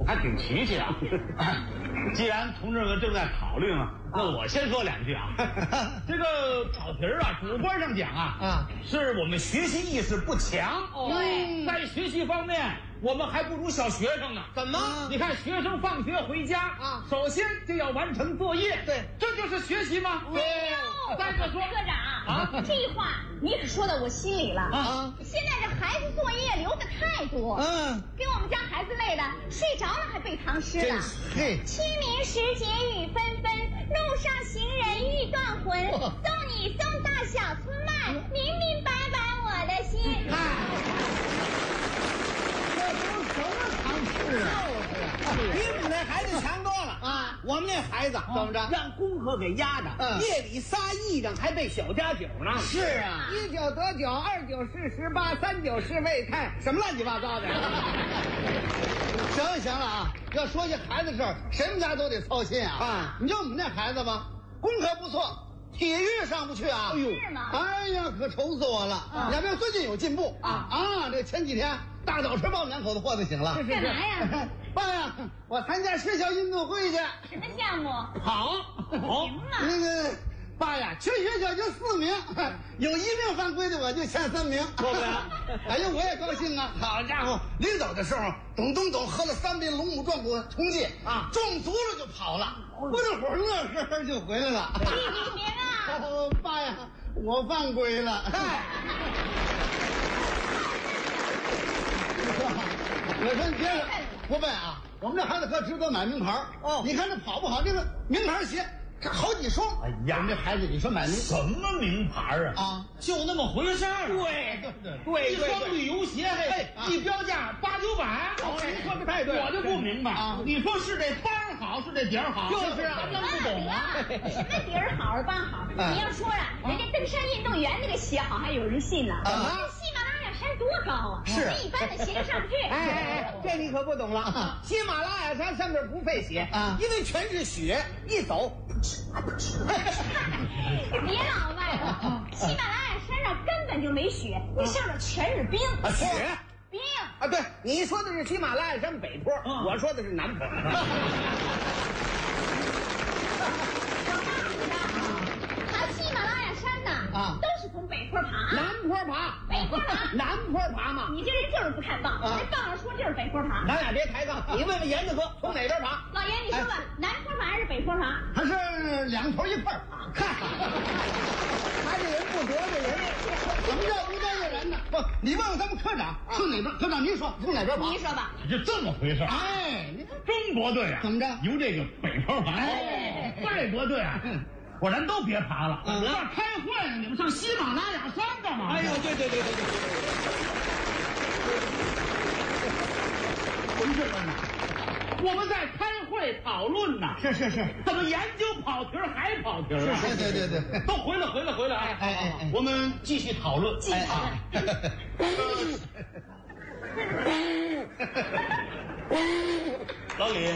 还挺齐气啊。既然同志们正在考虑嘛，那我先说两句啊。这个跑题儿啊，主观上讲啊，是我们学习意识不强。对，在学习方面，我们还不如小学生呢。 怎么？ 你看学生放学回家啊，首先就要完成作业。对，这就是学习吗？ 对。 再者说， 科长啊，这话你可说到我心里了啊！现在这孩子作业留的太多，给我们家孩子累的睡着了还背唐诗呢。 嘿， 清明时节雨纷纷，路上行人欲断魂。送你送到小村外，明明白白我的心。 这都什么唐诗啊？比我们那孩子强多了啊！我们那孩子怎么着，让功课给压着，夜里撒癔症还背小家酒呢。是啊，1九得9，2九是18，3九是未开，什么乱七八糟的。行了啊！要说起孩子事儿，谁们家都得操心啊！你就我们那孩子吧，功课不错。体育上不去啊！ 哎呦，是吗？ 哎呀，可愁死我了！要不然最近有进步这前几天大早晨把我们两口子霍得醒了。 干嘛呀？ 爸呀，我参加学校运动会去。 什么项目？ 跑。 行啊。 那个爸呀，全学校就4名，有1名犯规的我就前3名。 错不了。 哎呀，我也高兴啊！好家伙，临走的时候，咚喝了3杯龙母壮骨冲剂啊，中足了就跑了。不一会儿乐呵呵就回来了。 第几名啊？ 爸呀，我犯规了。我说你别不笨啊，我们这孩子可值得买名牌哦。你看这跑不好，这个名牌鞋这好几双。哎呀，这孩子你说买什么名牌啊？就那么回事儿。对，一双旅游鞋，一标价8、9百。 你说的太对， 我就不明白啊。你说是这帮好，是这底儿好？ 就是啊， 咱不懂啊。 什么底儿好帮好？你要说人家登山运动员那个鞋好，还有人信呢。喜马拉雅山多高啊！是一般的鞋就上不去。 这你可不懂了。喜马拉雅山上面不费鞋因为全是雪，一走。 别老外了，喜马拉雅山上根本就没雪，那上面全是冰。 雪。 冰啊，对，你说的是喜马拉雅山北坡，我说的是南坡。 爬喜马拉雅山呢，都是从北坡爬， 南坡爬， 北坡爬， 南坡爬嘛。 你这人就是不看报，这报上说就是北坡爬。 咱俩别抬杠，你问问严大哥从哪边爬？ 老严，你说吧，南坡爬还是北坡爬？ 他是2头一块爬。看，他这人不得罪人。什么叫不得罪人呢？不，你问问咱们科长从哪边？科长您说从哪边爬？ 您说吧。 就这么回事。中国队啊， 怎么着？ 由这个北坡爬。外国队啊。果然都别爬了，那开会呢，你们上喜马拉雅山干嘛？ 哎呦，对。 同志们呐，我们在开会讨论呢。是，怎么研究跑题还跑题啊？ 对， 都回来啊！我们继续讨论。老李。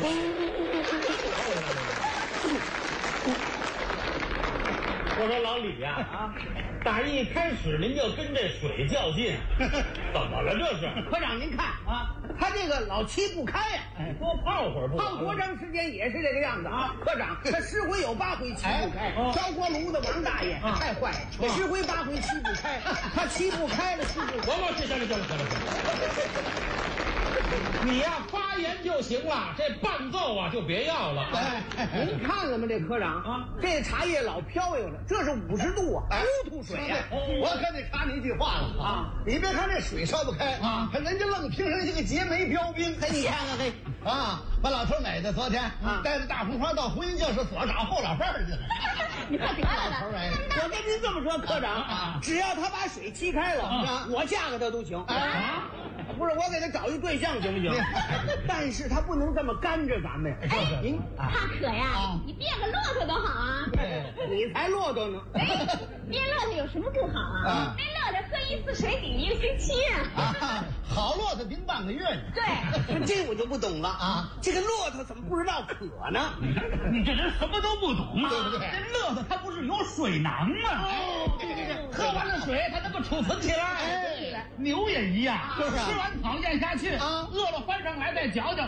我说老李呀，打一开始您就跟这水较劲，怎么了这是？ 科长您看他这个老七不开呀， 多泡会儿不？ 泡多长时间也是这个样子啊。科长，他10回有8回七不开。烧锅炉的王大爷太坏了，10回8回七不开，他七不开了，七不开。 我行了。你呀，发言就行了，这伴奏啊就别要了。 您看了吗？这科长这茶叶老飘悠了，这是50度啊，糊涂水呀！我可得插你一句话了你别看这水烧不开人家愣评上这个结梅标兵。你看看把老头美的昨天带着大红花到婚姻教室所找后老伴儿去了。 你快得了吧！ 我跟您这么说，科长只要他把水沏开了我嫁给他都行不是我给他找一对象行不行？但是他不能这么干着咱们。 您他可呀，你变个骆驼多好啊！ 你才骆驼呢！ 变骆驼有什么不好啊？那骆驼喝1次水顶1个星期好骆驼顶半个月呢。对，这我就不懂了这个骆驼怎么不知道渴呢？ 你这人什么都不懂对不对？这骆驼它不是有水囊吗？对，喝完了水它能够储存起来。牛也一样，吃完草咽下去，饿了翻上来再嚼嚼。